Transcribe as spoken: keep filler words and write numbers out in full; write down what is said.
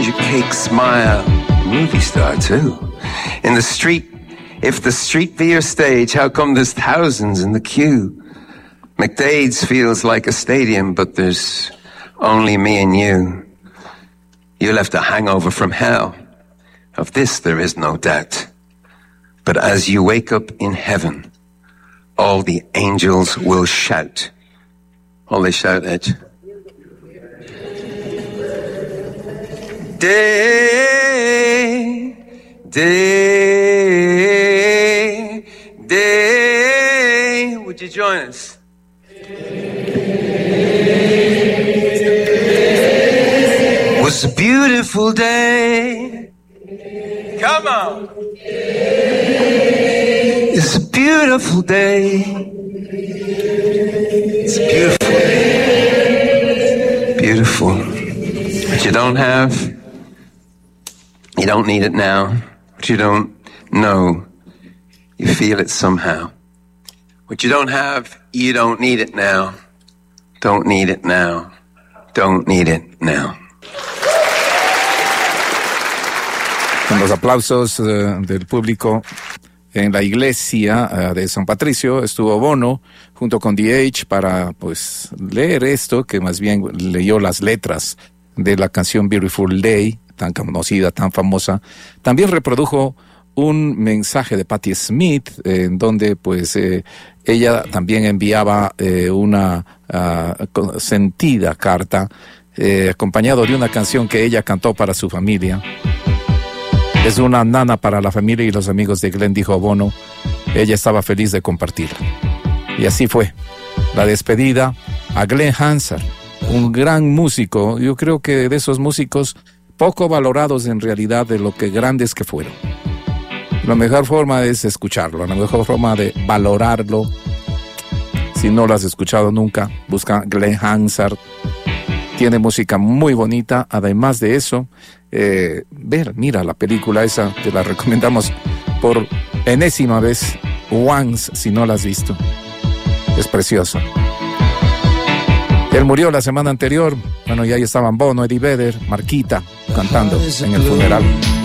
magic cake smile. Movie star, too. In the street, if the street be your stage, how come there's thousands in the queue? McDade's feels like a stadium, but there's only me and you. You left a hangover from hell. Of this there is no doubt. But as you wake up in heaven, all the angels will shout. All they shout, Edge. Day, day, day. Would you join us? It was a beautiful day. Come on. It's a beautiful day. It's a beautiful day. Beautiful. What you don't have, you don't need it now. What you don't know, you feel it somehow. What you don't have, you don't need it now. Don't need it now. Don't need it now. Con los aplausos uh, del público en la iglesia uh, de San Patricio estuvo Bono junto con The Edge para pues leer esto, que más bien leyó las letras de la canción Beautiful Day, tan conocida, tan famosa. También reprodujo un mensaje de Patti Smith, eh, en donde pues eh, ella también enviaba eh, una uh, sentida carta, eh, acompañado de una canción que ella cantó para su familia. Es una nana para la familia y los amigos de Glenn, dijo Bono. Ella estaba feliz de compartirla. Y así fue. La despedida a Glenn Hansard, un gran músico. Yo creo que de esos músicos poco valorados en realidad, de lo que grandes que fueron. La mejor forma es escucharlo, la mejor forma de valorarlo. Si no lo has escuchado nunca, busca Glenn Hansard. Tiene música muy bonita. Además de eso, eh, ver, mira la película esa, te la recomendamos por enésima vez, Once, si no la has visto. Es preciosa. Él murió la semana anterior. Bueno, y ahí estaban Bono, Eddie Vedder, Marquita cantando en el funeral.